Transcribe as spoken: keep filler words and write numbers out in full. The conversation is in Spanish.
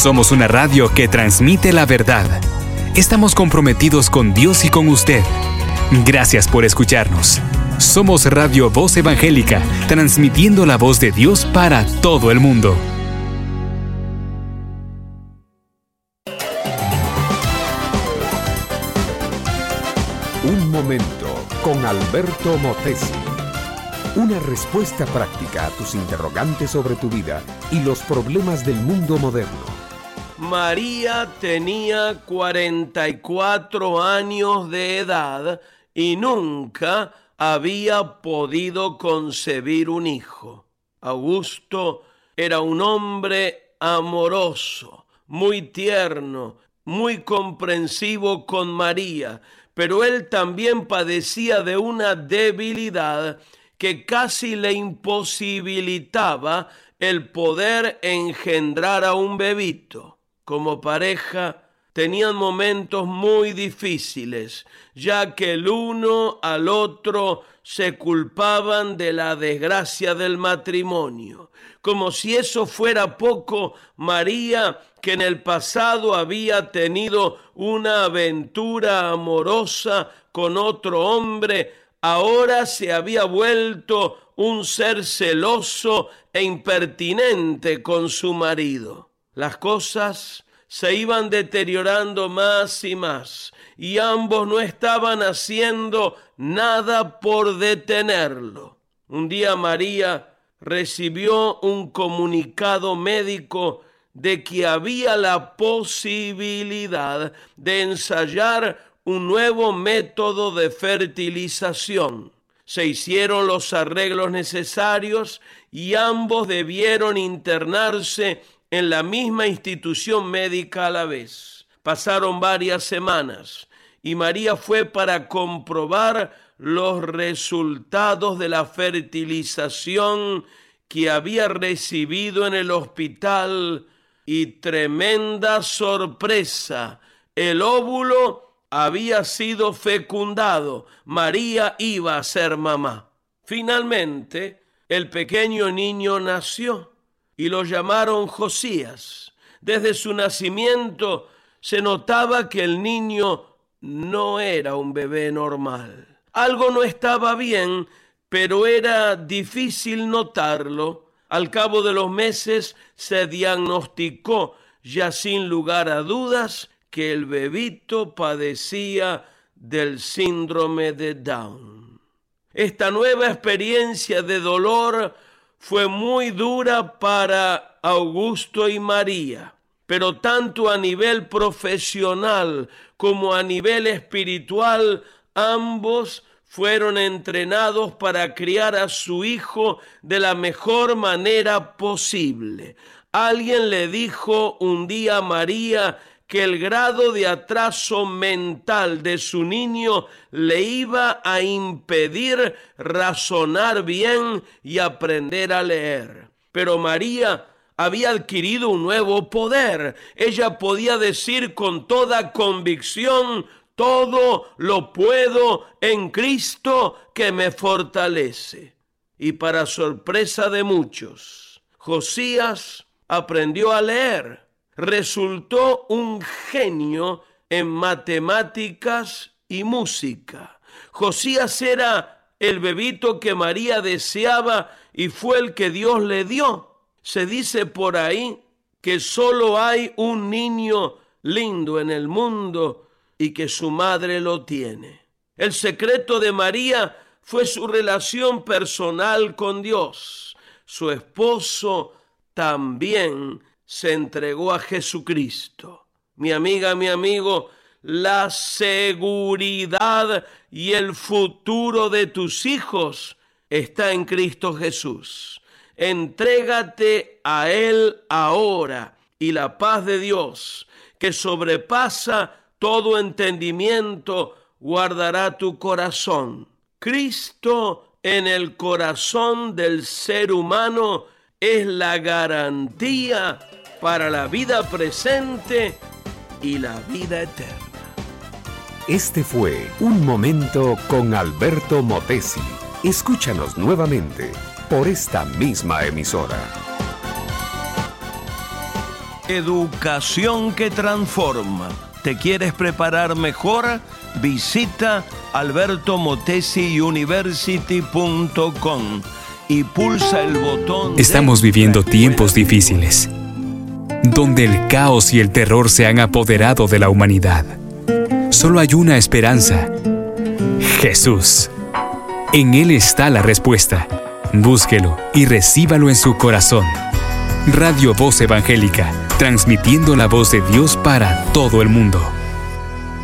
Somos una radio que transmite la verdad. Estamos comprometidos con Dios y con usted. Gracias por escucharnos. Somos Radio Voz Evangélica, transmitiendo la voz de Dios para todo el mundo. Un momento con Alberto Motesi. Una respuesta práctica a tus interrogantes sobre tu vida y los problemas del mundo moderno. María tenía cuarenta y cuatro años de edad y nunca había podido concebir un hijo. Augusto era un hombre amoroso, muy tierno, muy comprensivo con María, pero él también padecía de una debilidad que casi le imposibilitaba el poder engendrar a un bebito. Como pareja, tenían momentos muy difíciles, ya que el uno al otro se culpaban de la desgracia del matrimonio. Como si eso fuera poco, María, que en el pasado había tenido una aventura amorosa con otro hombre, ahora se había vuelto un ser celoso e impertinente con su marido. Las cosas se iban deteriorando más y más, y ambos no estaban haciendo nada por detenerlo. Un día María recibió un comunicado médico de que había la posibilidad de ensayar un nuevo método de fertilización. Se hicieron los arreglos necesarios y ambos debieron internarse en la misma institución médica a la vez. Pasaron varias semanas y María fue para comprobar los resultados de la fertilización que había recibido en el hospital y tremenda sorpresa, el óvulo había sido fecundado. María iba a ser mamá. Finalmente, el pequeño niño nació y lo llamaron Josías. Desde su nacimiento se notaba que el niño no era un bebé normal. Algo no estaba bien, pero era difícil notarlo. Al cabo de los meses se diagnosticó, ya sin lugar a dudas, que el bebito padecía del síndrome de Down. Esta nueva experiencia de dolor fue muy dura para Augusto y María, pero tanto a nivel profesional como a nivel espiritual, ambos fueron entrenados para criar a su hijo de la mejor manera posible. Alguien le dijo un día a María que el grado de atraso mental de su niño le iba a impedir razonar bien y aprender a leer. Pero María había adquirido un nuevo poder. Ella podía decir con toda convicción: todo lo puedo en Cristo que me fortalece. Y para sorpresa de muchos, Josías aprendió a leer. Resultó un genio en matemáticas y música. Josías era el bebito que María deseaba y fue el que Dios le dio. Se dice por ahí que solo hay un niño lindo en el mundo y que su madre lo tiene. El secreto de María fue su relación personal con Dios. Su esposo también se entregó a Jesucristo. Mi amiga, mi amigo, la seguridad y el futuro de tus hijos está en Cristo Jesús. Entrégate a Él ahora y la paz de Dios, que sobrepasa todo entendimiento, guardará tu corazón. Cristo en el corazón del ser humano es la garantía para la vida presente y la vida eterna. Este fue Un Momento con Alberto Motesi. Escúchanos nuevamente por esta misma emisora. Educación que transforma. ¿Te quieres preparar mejor? Visita alberto motesi university punto com y pulsa el botón. Estamos viviendo tiempos difíciles, donde el caos y el terror se han apoderado de la humanidad. Solo hay una esperanza: Jesús. En Él está la respuesta. Búsquelo y recíbalo en su corazón. Radio Voz Evangélica, transmitiendo la voz de Dios para todo el mundo.